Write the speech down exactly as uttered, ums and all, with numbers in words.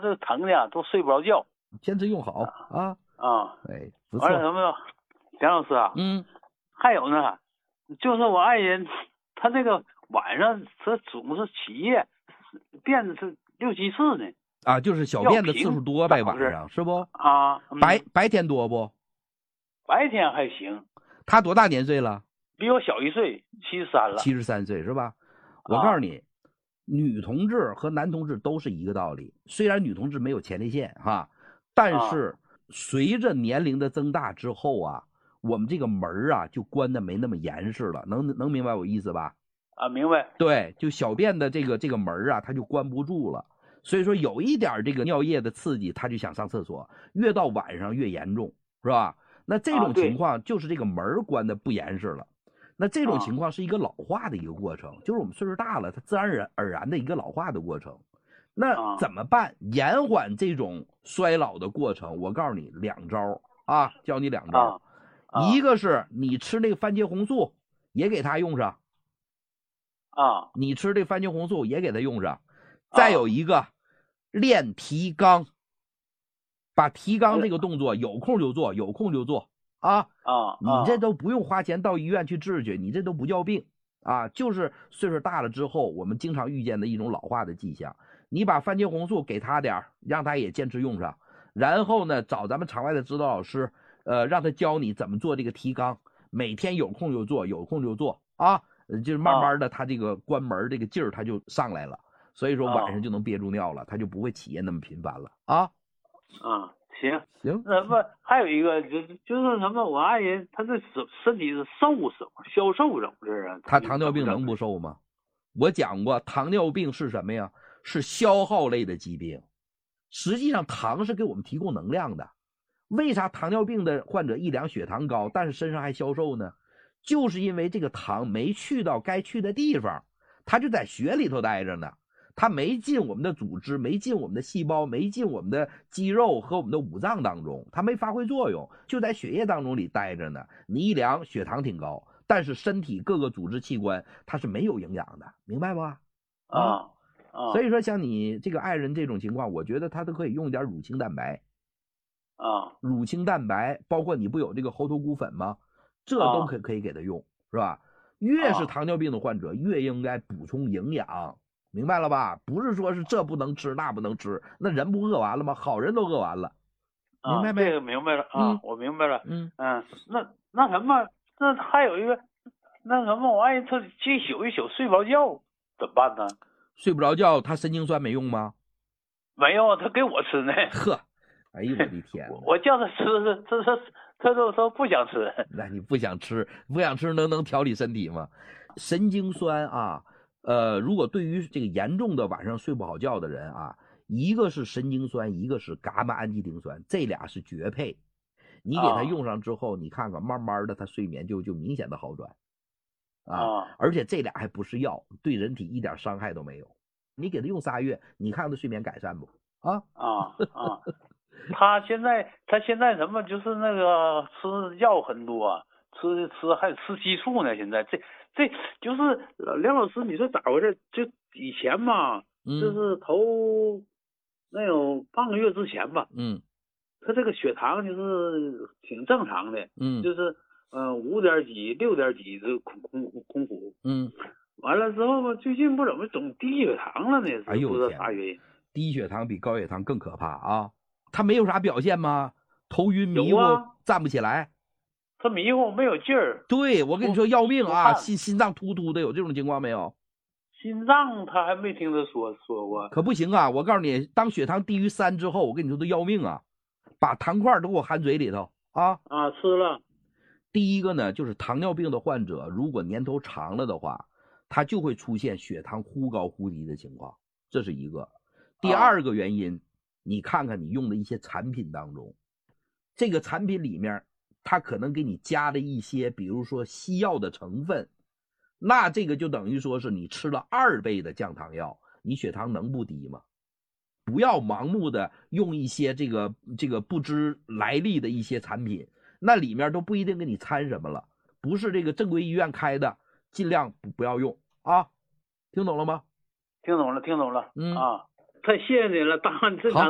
这疼的都睡不着觉。 坚持用好啊啊！ 哎，不错。 完了什么？蒋老师啊， 嗯， 还有呢，就是我爱人，他这个晚上他总是起夜，便是六七次呢。 啊，就是小便的次数多呗，晚上是不？ 啊，嗯、 白白天多不？ 白天还行。 他多大年岁了？ 比我小一岁，七十三了。 七十三岁是吧？我告诉你。啊，女同志和男同志都是一个道理，虽然女同志没有前列腺哈，但是随着年龄的增大之后啊，我们这个门啊就关的没那么严实了，能能明白我意思吧？ 啊，明白。 对，就小便的这个这个门啊，它就关不住了，所以说有一点这个尿液的刺激，他就想上厕所，越到晚上越严重，是吧？那这种情况就是这个门关的不严实了。那这种情况是一个老化的一个过程，啊、就是我们岁数大了，它自然而然而然的一个老化的过程。那怎么办？延缓这种衰老的过程，我告诉你两招啊，教你两招。啊啊、一个是你吃那个番茄红素，也给它用上。 啊， 你吃这番茄红素也给它用上。再有一个，练提肛，把提肛这个动作有空就做，有空就做。啊啊！ 你这都不用花钱到医院去治去，你这都不叫病啊，就是岁数大了之后，我们经常遇见的一种老化的迹象。你把番茄红素给他点，让他也坚持用上，然后呢，找咱们场外的指导老师，呃，让他教你怎么做这个提肛，每天有空就做，有空就做啊，就是慢慢的他这个关门这个劲儿他就上来了，所以说晚上就能憋住尿了，他就不会起夜那么频繁了啊。 啊。行行， 那不还有一个就就是什么，我爱人他这身身体是瘦什么消瘦怎么回事啊？ 他糖尿病能不瘦吗？我讲过，糖尿病是什么呀？是消耗类的疾病。实际上，糖是给我们提供能量的。为啥糖尿病的患者一量血糖高，但是身上还消瘦呢？就是因为这个糖没去到该去的地方，它就在血里头待着呢。它没进我们的组织，没进我们的细胞，没进我们的肌肉和我们的五脏当中，它没发挥作用，就在血液当中里待着呢。你一量血糖挺高，但是身体各个组织器官它是没有营养的，明白吧？ 啊啊！ 所以说像你这个爱人这种情况，我觉得他都可以用一点乳清蛋白啊， 乳清蛋白，包括你不有这个猴头菇粉吗？这都可可以给他用，是吧？越是糖尿病的患者，越应该补充营养。明白了吧？不是说是这不能吃那不能吃，那人不饿完了吗？好人都饿完了，明白没？ 啊、这个明白了啊， 嗯、 我明白了。 嗯嗯，那那什么，那还有一个，那什么，我爱人他一宿一宿睡不着觉，怎么办呢？ 睡不着觉，他神经酸没用吗？ 没有，他给我吃呢。 呵，哎呦我的天！ 我叫他吃，他他他都说不想吃。 那你不想吃，不想吃能能调理身体吗？神经酸啊。呃，如果对于这个严重的晚上睡不好觉的人啊，一个是神经酸，一个是伽马氨基丁酸，这俩是绝配。你给他用上之后，啊、你看看，慢慢的他睡眠就就明显的好转啊， 啊而且这俩还不是药，对人体一点伤害都没有。你给他用仨月，你看他睡眠改善不？啊啊啊！他现在他现在什么就是那个吃药很多，吃吃还吃激素呢，现在这。这就是梁老师，你说咋回事？就以前嘛， 嗯、 就是头那有半个月之前吧， 嗯， 他这个血糖就是挺正常的， 嗯， 就是呃五点几、六点几这空空空腹， 嗯， 完了之后吧，最近不怎么总低血糖了呢？ 哎呦， 不知道啥原因。 低血糖比高血糖更可怕啊！他没有啥表现吗？头晕迷糊， 啊、 站不起来。 他迷糊没有劲儿， 对我跟你说要命啊！心心脏突突的，有这种情况没有？ 心脏他还没听他说说过， 可不行啊！我告诉你，当血糖低于三之后，我跟你说都要命啊！把糖块都给我含嘴里头啊！ 啊，吃了。 第一个呢，就是糖尿病的患者，如果年头长了的话，他就会出现血糖忽高忽低的情况，这是一个。第二个原因，啊、你看看你用的一些产品当中，这个产品里面。它可能给你加了一些，比如说西药的成分，那这个就等于说是你吃了二倍的降糖药，你血糖能不低吗？不要盲目的用一些这个这个不知来历的一些产品，那里面都不一定给你掺什么了，不是这个正规医院开的，尽量不不要用啊。听懂了吗？ 听懂了，听懂了。 嗯啊，太谢谢你了，大这场。